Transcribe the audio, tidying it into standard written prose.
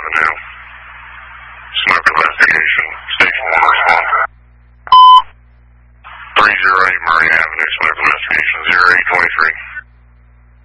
Avenue. Smoke investigation. Station 1 respond. 308 Murray Avenue, smoke investigation 0823.